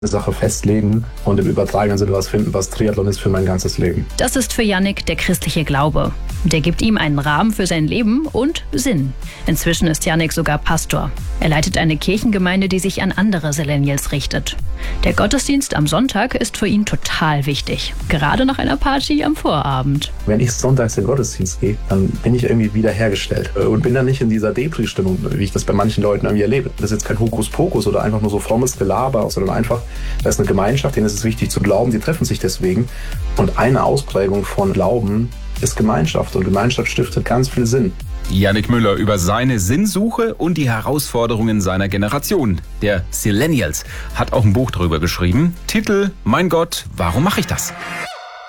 Sache festlegen und im übertragenen Sinne was finden, was Triathlon ist für mein ganzes Leben. Das ist für Yannick der christliche Glaube. Der gibt ihm einen Rahmen für sein Leben und Sinn. Inzwischen ist Yannick sogar Pastor. Er leitet eine Kirchengemeinde, die sich an andere Zillennials richtet. Der Gottesdienst am Sonntag ist für ihn total wichtig. Gerade nach einer Party am Vorabend. Wenn ich sonntags in den Gottesdienst gehe, dann bin ich irgendwie wiederhergestellt und bin dann nicht in dieser Depri-Stimmung, wie ich das bei manchen Leuten irgendwie erlebe. Das ist jetzt kein Hokuspokus oder einfach nur so frommes Gelaber, sondern einfach, da ist eine Gemeinschaft, denen ist es wichtig zu glauben, die treffen sich deswegen. Und eine Ausprägung von Glauben ist Gemeinschaft und Gemeinschaft stiftet ganz viel Sinn. Yannick Müller über seine Sinnsuche und die Herausforderungen seiner Generation, der Zillennials, hat auch ein Buch darüber geschrieben. Titel: Mein Gott, warum mache ich das?